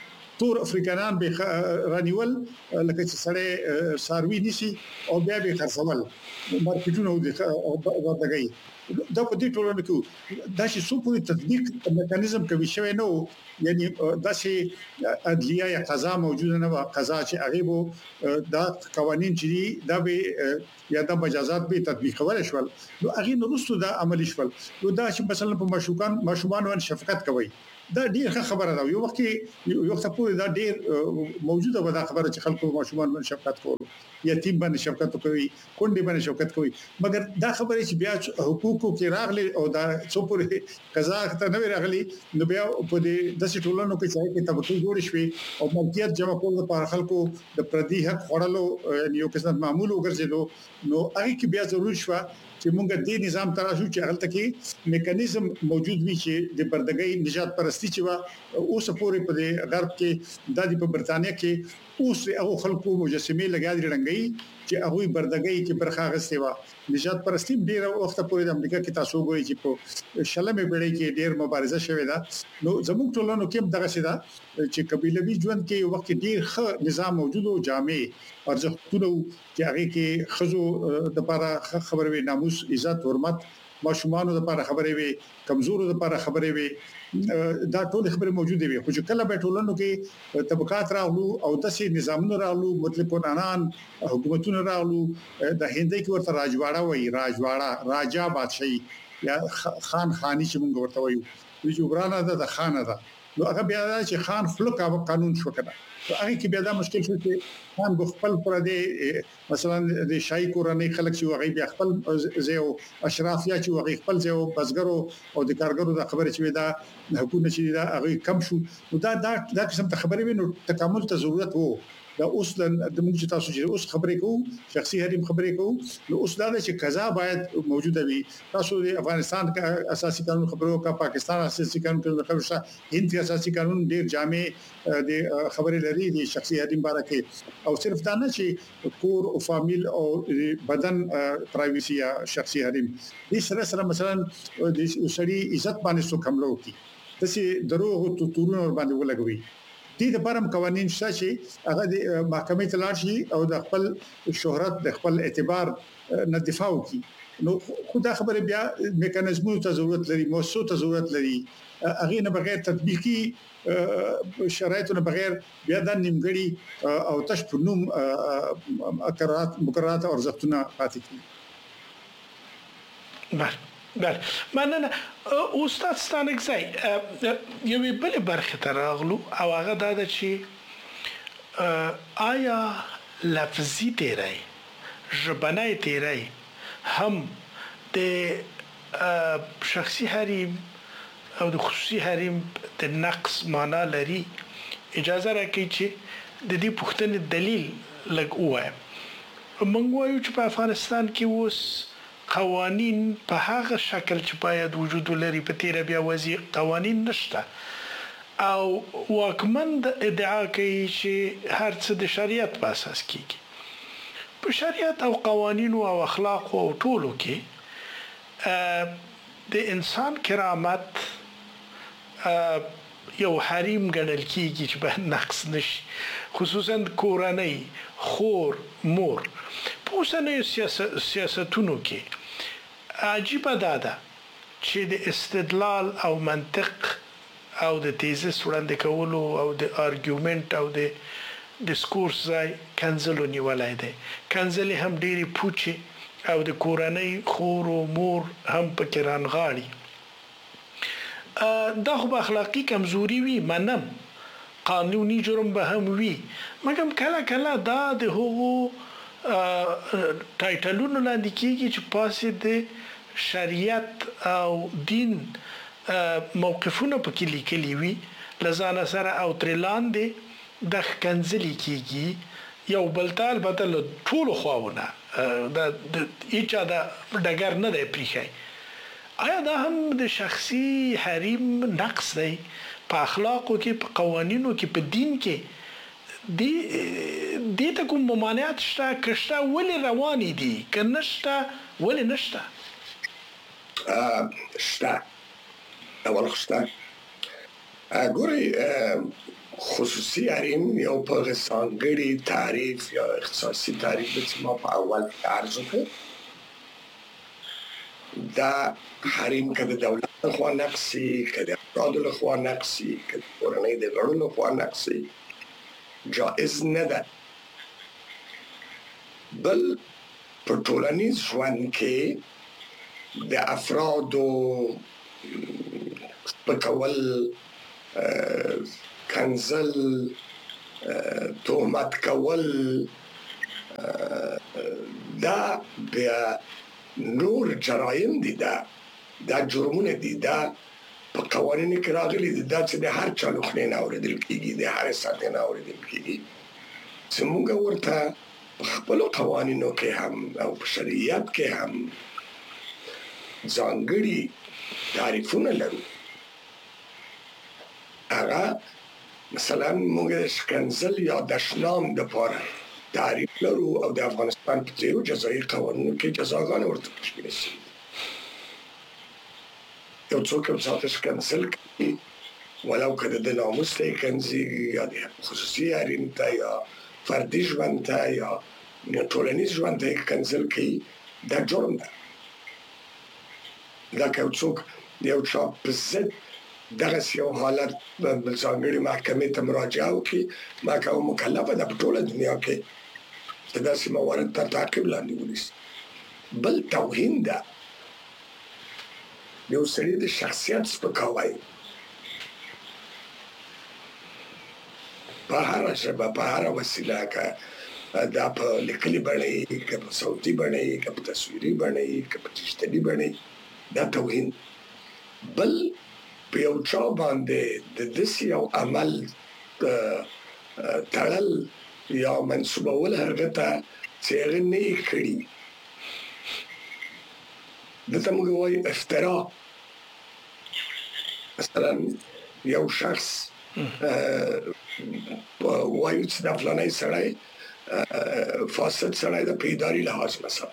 تور افریقایان به رانیول لکه چې سړی ساروي نشي او بیا به خرڅول مارکیټونو او ورته دا په دې ټولنه کې دا چې څو پورې تطبیق میکانیزم کوي شوی نو یعنی دا چې عدلیه یا قضا موجوده نه و قضا چې هغه وو دا قوانين چې دا به یا د مجازات به تطبیق کول شول نو هغه نورستو دا عملی شول نو دا چې مثلا په مشومان ون شفقت کوي دا ډیر خبره ده یو وخت پورې دا ډیر موجوده و دا خبره چې خلکو مشومان ون شفقت کول یتیم باندې شفقت کوي کونډې باندې شفقت کوي مګر دا خبره چې بیا حقوقو کې راغلي او دا څو پورې قضا ته نه راغلي نو بیا په دې د ټولنو کې چې طبقه جوړ شوي او ملکیت جمع کول لپاره خلکو د پردي حق خورلو یو قسم معمول وګرځیدو نو هغه کې بیا ضروري شو چې موږ دې نظام تراشو چې هغه تکي میکانیزم موجود وي چې د پردګۍ نجات پرستی چې وا اوس پورې په غرب کې د برتانیا کې اوس هغه خلکو مجسمه لګیا دي رنګي چې هغه پردګۍ کې برخه غستې وا نجات پرستی ډیر وخت پورې د امریکا کې تاسو ګورئ چې په شلمې بیړۍ کې ډیر مبارزه شوې ده نو زموږ ټولنو کې دغه شیدا چې قبيلوي ژوند کې یو وخت ډیر ښه نظام موجود او جامع ارزښتونه چې هغه کې خزو د لپاره خبرې وي ناموس عزت حرمت ماشومان د لپاره خبرې وي کمزورو د لپاره خبرې وي دا ټول خبرې موجوده وي خو چې کله به ټولنو کې طبقات راغلو او داسې نظامونه راغلو مطلق قانون حکومتونه راغلو د هندۍ کې ورته راجواړه وي راجا بادشاہي یا خانی چې موږ ورته وایو چې ورانه ده خانه ده نو هغه بیا چې خان خلق قانون شو کړه هغه کې بیا دا مشکل شو چې خان خپل پر دې مثلا د شای کورنۍ خلک چې هغه بیا خپل زیو اشرافیا چې هغه خپل زیو بزګرو او د کارګرو د خبره چې دا حکومت چې دا هغه کم شو نو دا قسم ته خبرې وینو تکامل ته ضرورت وو دا اوس د موږ چې تاسو چې اوس خبرې کوو شخصي حریم خبرې کوو نو اوس دا چې قضا باید موجوده وي تاسو د افغانستان کا اساسي قانون خبرو کا پاکستان اساسي قانون خبرو شته هند اساسي قانون ډیر جامع د خبرې لري د شخصي حریم باره کې او صرف دا نه چې کور او فامیل او بدن پرایویسي یا شخصي حریم دې سره مثلا د شری عزت باندې څو حمله وکړي تاسو دروغ او تورونه باندې ولګوي دې د پرم قوانين شته چې هغه د محکمې ته لاړ شي او د خپل شهرت د خپل اعتبار نه دفاع وکړي نو خدا خبره بیا میکانیزمونو ته ضرورت لري موثق ته ضرورت لري هغه نه بغیر تطبیقي شرایطو نه بغیر بیا د نیمګړي او تشپنوم مقررات او ارزښتونه پاتې کیږي بله مننه استاد ستانکزی یوې بلې برخې ته راغلو او هغه دا ده چې آیا لفظي تیری ژبنی تیری هم د شخصي حریم او د خصوصي حریم د نقص معنا لري اجازه راکړئ چې د دې پوښتنې دلیل لږ ووایم موږ وایو چې په افغانستان کې اوس قوانين په هغه شکل چې باید وجود لري په تیر بیا وزي قوانين نشته او واکمن ادعا کوي چې هر څه د شریعت په اساس کیږي په شریعت او قوانين او اخلاق او ټولو کې د انسان کرامت یو حریم ګڼل کیږي چې به نقص نشي خصوصا کورنۍ خور مور په اوسنیو سیاستونو کې عجیب ده چې د استدلال او منطق او د تیزس وړاندې کولو او د ارګومنت او د ډیسکورس ځای کنزلو نیولای دی کنزلې هم ډېری پوچې او د کورنۍ خور او مور هم پکې رانغاړي دا خو اخلاقی کمزوري وي منم قانوني جرم به هم وي مګر کله دا د هغو ټایټلونو لاندې کېږي چې پاسې د شریعت او دین موقفونه پکې لیکلي وي لزانه سره او ترلاندې د کنځلې کېږي یو بلتال بدل ټول خواونه د هیڅ دا ډګر نه دی پریخي آیا دا هم د شخصي حریم نقص دی په اخلاقو کې په قوانینو کې په دین کې دې ته کوم ممانعات شته کشته ولې روانې دي که نشته ولې نشته شته اول شته ګوري خصوصي حریم یو په ځانګړي تعریف یا اختصاصي تعریف چې ما په اول کې عرض وکړ دا حریم که د دولت لخوا نقصي که د افرادو لخوا نقصي که د کورنۍ د غړو لخوا نقصي جائز نه ده. بل په ټولنیز ژوند کې د افرادو سپکول، کنزل، تهمت کول دا بیا نور جرایم دي، دا جرمونه دي، دا په قوانینو کې راغلي دي، دا چې د هر چا له خولې نه اورېدل کېږي، د هر ساعت نه اورېدل کېږي چې موږ ورته په خپلو قوانینو کې هم او په شریعت کې هم ځانګړي تعریفونه لرو. هغه مثلا موږ د شکنځل یا دشنام دپاره تعریف لرو او د افغانستان په ځینو جزایي قوانینو کې جزاګانې ورته تشکیل شوي. یو څوک یو چاته شکنځل کوي ولو که د ده ناموس ته یې کنځېږي یا د خصوصي حریم ته یا فردي ژوند ته یا ټولنیز ژوند ته یې کنځل کوي، دا جرم ده. لکه یو څوک د یو چا په ضد دغسې یو حالت ځانګړې محکمې ته مراجعه وکړي، محکمه مکلفه ده په ټوله دنیا کې چې داسې موارد تر تعقیب لاندې ونیسي. بل توهین ده، د یو سړي د شخصیت سپکاوی په هره ژبه په هره وسیله، که دا په لیکلې بڼه یې، که په صوتي بڼه یې، که په تصویري بڼه یې، که په ډیجیټلي بڼه یې، دا توهین. بل په یو چا باندې د داسې یو عمل تړل یا منسوبول هغه ته چې هغه نه یې کړي، دته موږ وایو افترا. مثلا یو شخص وایو چې دا فلانی سړی فاسد سړی د په اداري لحاظ مثلا،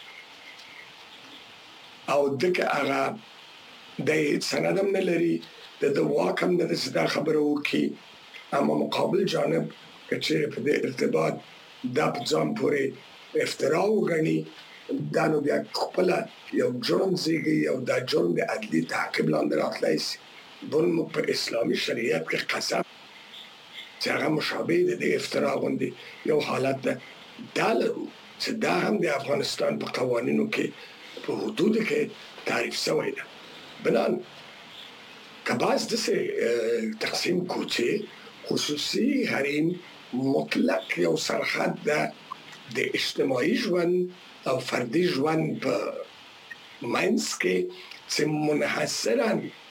او دغه هغه د هیڅ سند هم نه لري، د ده واک هم نه ده چې دا خبره وکړي، اما مقابل جانب که چیرې په دې ارتباط دا په ځان پورې افترا وګڼي، دا نو بیا خپله یو جرم زېږي او دا جرم د عدلي تعقیب لاندې راتلی شي. بل موږ په اسلامي شریعت کې قسم چې هغه مشابه د دې افترا غوندې یو حالت ده، دا لرو چې دا هم د افغانستان په قوانینو کې په حدودو کې تعریف شوی ده. بنان که بعض داسې تقسیم کو چې خصوصي حریم مطلق یو سرحد ده د اجتماعي ژوند او فردي ژوند په منځ کې چې منحصراً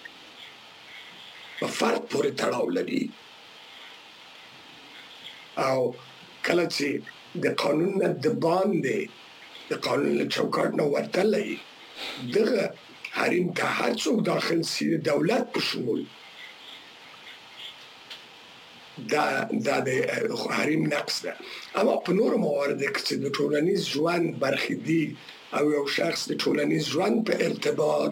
په فرد پورې تړاو لري، او کله چې د قانون نه د باندې د قانون له چوکاټ نه وتلی دغه حریم ته هر څوک داخل سي د دولت په شمول، دا د حریم نقص ده. اما په نورو مواردو کې چې د ټولنیز ژوند برخې دي او یو شخص د ټولنیز ژوند په ارتباط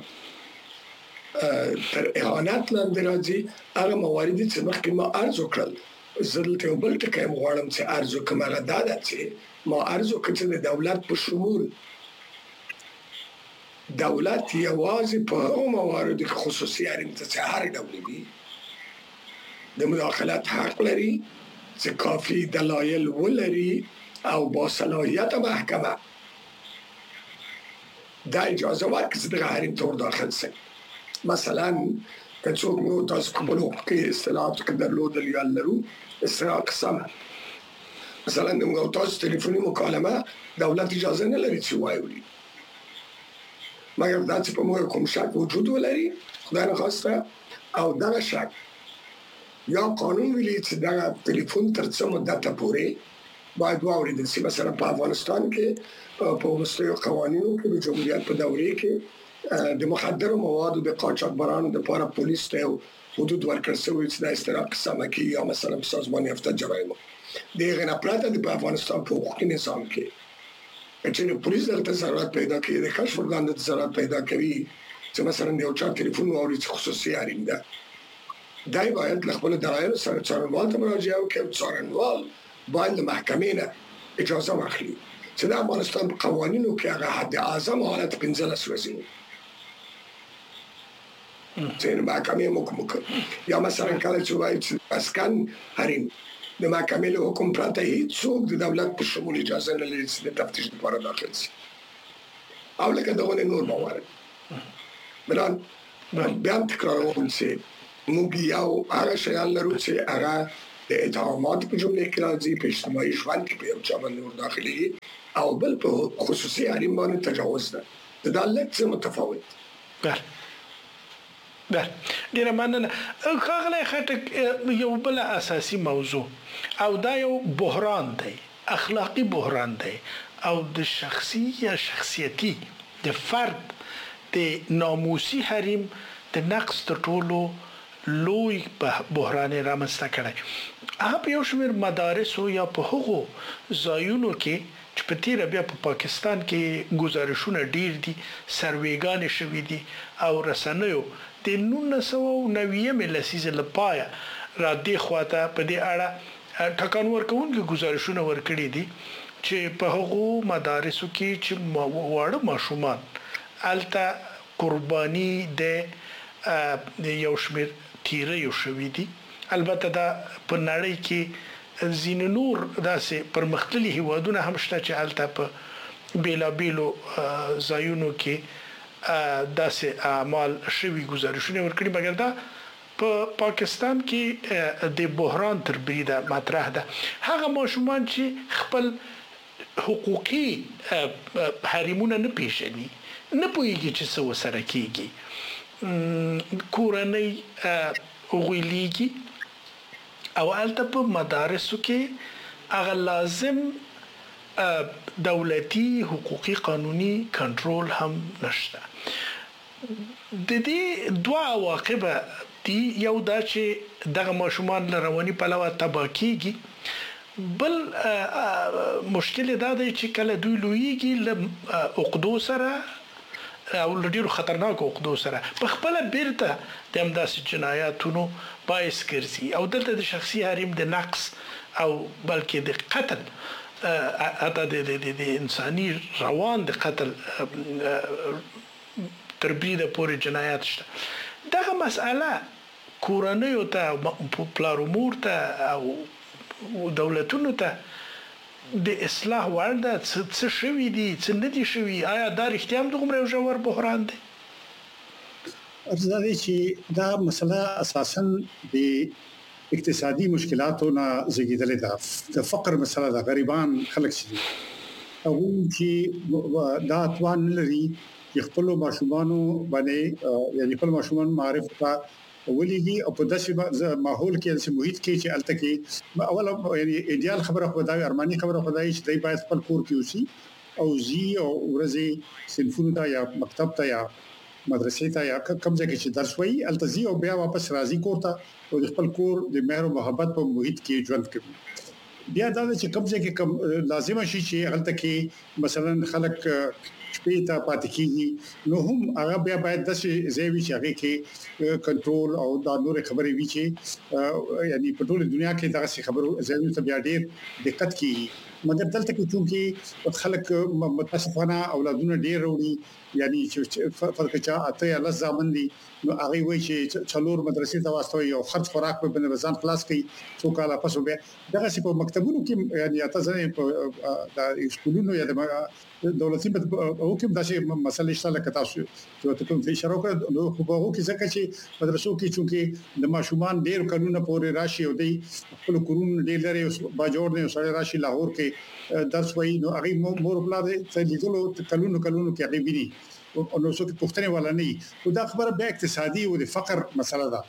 تر اهانت لاندې راځي، هغه موارد چې مخکې ما عرض وکړل. زه دلته یو بل ټکی هم غواړم چې عرض وکړم، هغه دا ده چې ما عرض وکړ چې د دولت په شمول دولت یوازې په هغو مواردو کې خصوصي حریم ته چې هر ډول وي د مداخلت حق لري چې کافي دلایل ولري او با صلاحیت محکمه دا اجازه ورکړي چې دغه حریم ته ور داخل شي. مثلا که څوک نو تاسو کومو کې اصطلاحات کې درلودل یا لرو اسراء قسمه، مثلا موږ تاسو ټلیفوني مکالمه دولت اجازه نه لري چې وایو، مګر دا چې په موږ کوم شک وجود ولري خدای نه خواسته او دغه شک یا قانون ویلي چې دغه ټلیفون تر څه مدته پورې باید واورېدل شي. مثلا په افغانستان کې په وروستیو قوانینو کې د جمهوریت په دورې کې د مخدرو موادو د قاچاقبرانو دپاره پولیس ته یو حدود ورکړل شوی چې دا استراق قسمه کې یا مثلا په سازمان یافته جرایمو د هغې نه پرته د افغانستان په حقوقي نظام کې چې پولیس دغه ضرورت پیدا کوي، د کشف ارګان د ضرورت پیدا کوي چې مثلا د یو چا ټلیفون واوري چې خصوصي حریم ده، دای باید خپل دلایل سره څارنوال ته مراجعه وکړي. څارنوال باید له محکمې نه اجازه واخلي چې د افغانستان په قوانینو کې هغه حد اعظم حالت 15 ورځې وي چې محکمې حکم یا مثلا کله چې وایي چې اسکان حریم د محکمې له حکم پرته هیڅوک د دولت په شمول اجازه نه لري چې د تفتیش لپاره داخل شي او لکه دغه نور موارد. بلان بیا تکراروم چې موږ یو هغه شیان لرو چې هغه د اتهامات په جمله کې راځي په اجتماعي ژوند کې په یو چا باندې ورداخلي او بل په خصوصي حریم باندې تجاوز ده. دا لږ څه متفاوت. بله ډیره مننه. ښاغلی خټک، یو بل اساسي موضوع او دا یو بحران دی، اخلاقی بحران دی او د شخصي یا شخصیتي د فرد د ناموسي حریم د نقص تر ټولو لوی بحران رامنځته کړی. هغه په یو شمېر مدارسو یا په هغو ځایونو کې چې په تیره بیا په پاکستان کې گزارشونه ډیر دي، سروېګانې شوي دي او رسنیو د 1990 لسیزه لپاره را دې خواته په دې اړه ټکان ورکوونکي گزارشونه ورکړي دي چې په هغو مدارسو کې چې واړه ماشومان الته قرباني د یو شمېر تیریو شوي دي. البته دا په نړۍ کې ځینې نور داسې پرمختللي هیوادونه هم شته چې هلته په بیلابیلو ځایونو کې داسې اعمال شوي گزارشونه ورکړي، مګر دا په پاکستان کې د بحران تر بریده مطرح ده. هغه ماشومان چې خپل حقوقي حریمونه نه پیژني، نه پوهیږي چې څه وسره کیږي، کورنۍ غویلیږي او هلته په مدارسو کې هغه لازم دولتي حقوقي قانوني کنټرول هم نشته. د دې دوه عواقب دي، یو دا چې دغه ماشومان له رواني پلوه تباه کیږي، بل مشکل دا دی چې کله دوی لویږي له عقدو سره او له ډیرو خطرناکو عقدو سره په خپله بیرته د همداسې جنایاتونو باعث ګرځي او دلته د شخصي حریم د نقص او بلکې د قتل حتی د انساني روان د قتل تر بریده پورې جنایات شته. دغه مسأله کورنیو ته، پلار و مور ته او دولتونو ته د اصلاح وړ ده. څه شوي دي، څه نه دي شوي؟ آیا دا رښتیا هم دومره یو ژور بحران دی؟ دا دی چې دا مسله اساساً د اقتصادي مشکلاتو نه زیږیدلې ده. د فقر مسله ده. غریبان خلک چې او چې دا توان لري چې خپل ماشومانو باندې یعنی خپل ماشومان معرف ته ولېږي او په داسې ماحول کې چې محیط کې چې الته کې اوله یعنی ایدیال خبره خدای ارماني خبره خدای چې دای باید خپل کور کې اوسي او زی او ورځي صنفونو ته یا مکتب ته یا مدرسې ته یا کوم ځای کې چې درس وایي الته زی او بیا واپس راځي کور ته او خپل کور د مهر او محبت په محیط کې ژوند کوي. بیا دا چې کوم ځای کې کوم لازم شي چې الته کې مثلا خلک شپې ته پاتې کیږي، نو هم هغه بیا باید د زیوی چې هغه کې کنټرول او د نور خبرې وی چې یعنی په ټوله دنیا کې دغه خبرو زیوی ته بیا ډیر دقت کیږي. مګر دلته کې چې خلک متاسفانه اولادونه ډیر وروړي، یعنی چې فرق چا اته یا لږ ځامن دي، نو هغه وایي چې څلور مدرسې ته واستوي او خرج خوراک په بنظام خلاص کړي څو کاله پس بیا دغه په مکتبونو کې یعنی اته ځنه په د سکولونو یا د دولتي او کوم داسې مسلې شته لکه تاسو چې ته کوم اشاره وکړه، نو خو هغه کې ځکه چې مدرسو کې چې د ماشومان ډیر قانونه پورې راشي او د خپل کورونه ډیر لري باجوړ نه سره راشي لاهور کې درس وایي، نو هغه مور بلاد ته لیدلو کلونو کې هغه ویني او نو څوک پښتنه ولا نه. خو دا خبره به اقتصادي او د فقر مسله ده.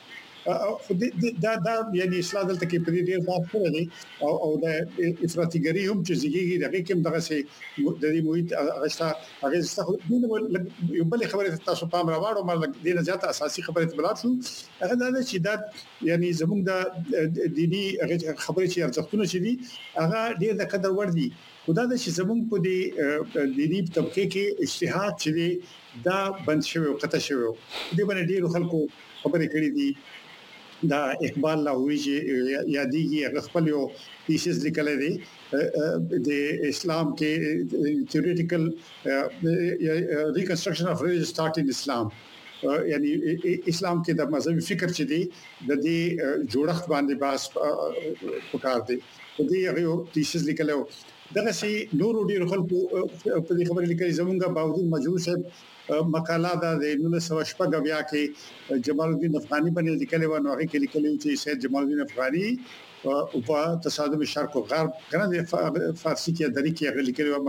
دا یعنی اصلاح دلته کې په ډیر بحث کړی او د افراطیګری هم چې زیږي دغه کوم دغه سي د دې محیط هغه څه یو بل خبره تاسو پام راوړو مله د نه زیاته اساسي خبره ته بلاب شو. هغه دا چې دا یعنی زموږ د دینی خبره چې ارزښتونه چې دي هغه ډیر د قدر ور دي. خدای دې چې زموږ په دې دینی طبقه کې اجتهاد چې دا بند شوی او قطع شوی، دې باندې ډیر خلکو خبرې کړې دي دا اقبال لاهوري چې یادېږي هغه خپل یو تھیسس لیکل دی د اسلام کې تھیوریټیکل ریکنسټرکشن اف ریلیجیس ثاٹ ان اسلام یعنی اسلام کې د مذهبي فکر چې دی د دې جوړښت باندې باس پکار دی د دې یو تھیسس لیکل دغه سي نور ډیر خلکو په دې خبرې لیکلي زمونږه باوجود مجروح صاحب مقاله دا د 1980 کې جمال الدین افغاني باندې لیکلي و نو هغه کې لیکلي چې سید جمال الدین افغاني او په تصادم شرق او غرب کنه د فارسی کې دري کې هغه لیکلي و